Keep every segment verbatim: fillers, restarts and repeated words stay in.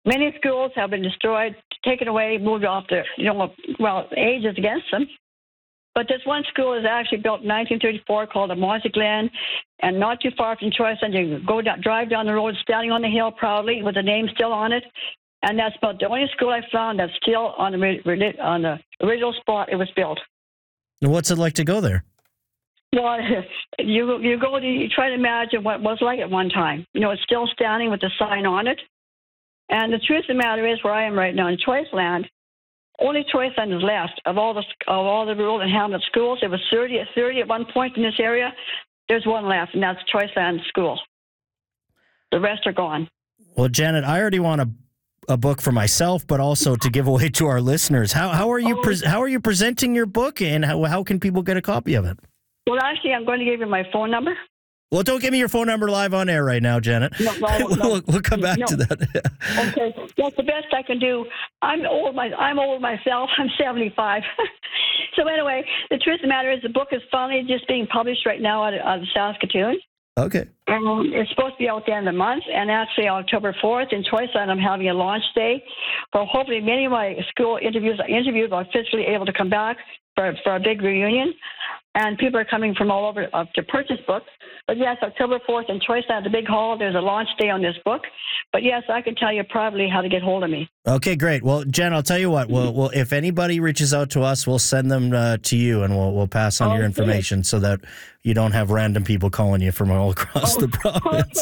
Many schools have been destroyed, taken away, moved off the, you know, well, age is against them. But this one school is actually built in nineteen thirty-four called the Mossy Glen, and not too far from Choice. And you go down, drive down the road, standing on the hill proudly with the name still on it. And that's about the only school I found that's still on the on the original spot it was built. What's it like to go there? Well, you you go to you try to imagine what it was like at one time. You know, it's still standing with the sign on it. And the truth of the matter is, where I am right now in Choice Land, only Choice Land is left of all the of all the rural and hamlet schools. There was thirty, thirty at one point in this area. There's one left, and that's Choice Land School. The rest are gone. Well, Janet, I already want a a book for myself, but also to give away to our listeners. How how are you pre- how are you presenting your book, and how how can people get a copy of it? Well, actually, I'm going to give you my phone number. Well, don't give me your phone number live on air right now, Janet. No, no, no. we'll, we'll come back no. to that. Okay, that's the best I can do. I'm old. My, I'm old myself. I'm seventy-five. So anyway, the truth of the matter is, the book is finally just being published right now out of, out of Saskatoon. Okay. And it's supposed to be out the end of the month, and actually October fourth in Choice Land, I'm having a launch day. For hopefully many of my school interviews, I interviewed, are physically able to come back for for a big reunion. And people are coming from all over uh, to purchase books. But yes, October fourth in Choice Land, the big hall, there's a launch day on this book. But yes, I can tell you proudly how to get hold of me. Okay, great. Well, Jen, I'll tell you what. Well, well if anybody reaches out to us, we'll send them uh, to you, and we'll we'll pass on okay. your information so that you don't have random people calling you from all across oh, the province.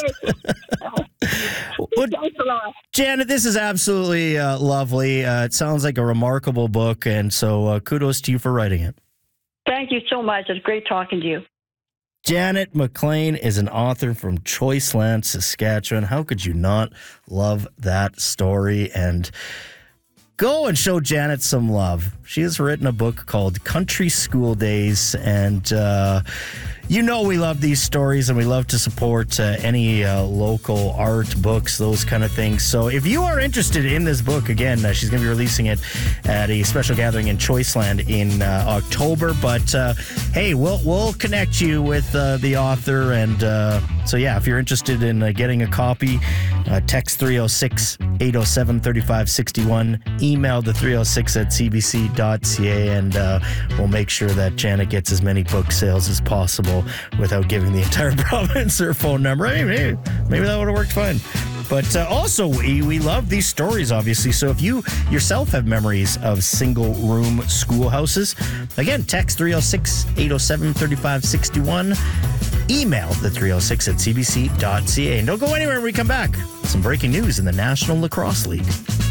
Okay. Well, Thanks a lot. Janet, this is absolutely uh, lovely. Uh, it sounds like a remarkable book, and so uh, kudos to you for writing it. Thank you so much. It's great talking to you. Janet McLean is an author from Choice Land, Saskatchewan. How could you not love that story? And go and show Janet some love. She has written a book called Country School Days, and uh, you know we love these stories, and we love to support uh, any uh, local art, books, those kind of things. So if you are interested in this book, again, uh, she's going to be releasing it at a special gathering in Choice Land in uh, October. But uh, hey, we'll we'll connect you with uh, the author, and uh, so yeah, if you're interested in uh, getting a copy, uh, text three oh six, eight oh seven, three five six one, email the three oh six at c b c dot c a, and uh, we'll make sure that Janet gets as many book sales as possible without giving the entire province her phone number. Maybe, maybe, maybe that would have worked fine. But uh, also, we, we love these stories, obviously. So if you yourself have memories of single-room schoolhouses, again, text three oh six, eight oh seven, three five six one. Email the three oh six at c b c dot c a. And don't go anywhere when we come back. Some breaking news in the National Lacrosse League.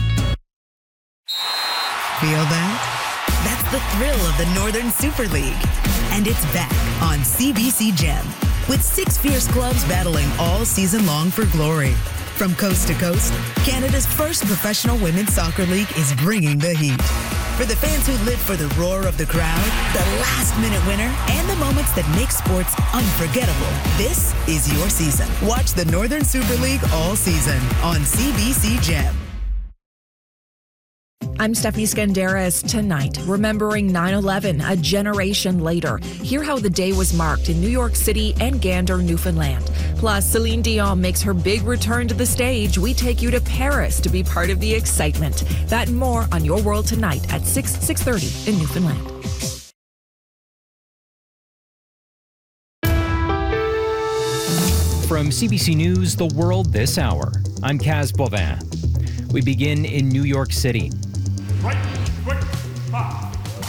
Feel that? That's the thrill of the Northern Super League. And it's back on C B C Gem, with six fierce clubs battling all season long for glory. From coast to coast, Canada's first professional women's soccer league is bringing the heat. For the fans who live for the roar of the crowd, the last-minute winner, and the moments that make sports unforgettable, this is your season. Watch the Northern Super League all season on C B C Gem. I'm Stephanie Skandaris. Tonight, remembering nine eleven, a generation later. Hear how the day was marked in New York City and Gander, Newfoundland. Plus, Celine Dion makes her big return to the stage. We take you to Paris to be part of the excitement. That and more on Your World Tonight at six, six thirty in Newfoundland. From C B C News, The World This Hour, I'm Kaz Bovin. We begin in New York City. Right, quick, pop.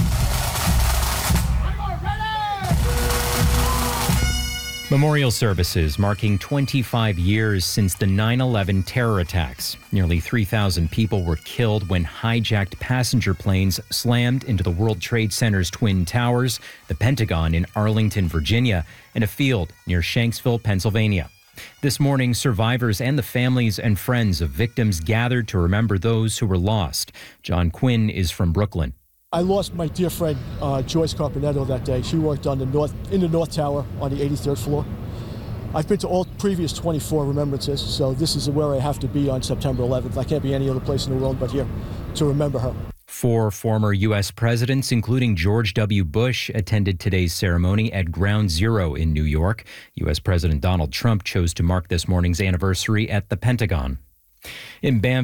Memorial services marking twenty-five years since the nine eleven terror attacks. Nearly three thousand people were killed when hijacked passenger planes slammed into the World Trade Center's Twin Towers, the Pentagon in Arlington, Virginia, and a field near Shanksville, Pennsylvania. This morning, survivors and the families and friends of victims gathered to remember those who were lost. John Quinn is from Brooklyn. I lost my dear friend uh, Joyce Carpenetto that day. She worked on the north in the North Tower on the eighty-third floor. I've been to all previous twenty-four remembrances, so this is where I have to be on September eleventh. I can't be any other place in the world but here to remember her. Four former U S presidents, including George W. Bush, attended today's ceremony at Ground Zero in New York. U S President Donald Trump chose to mark this morning's anniversary at the Pentagon. In Banff,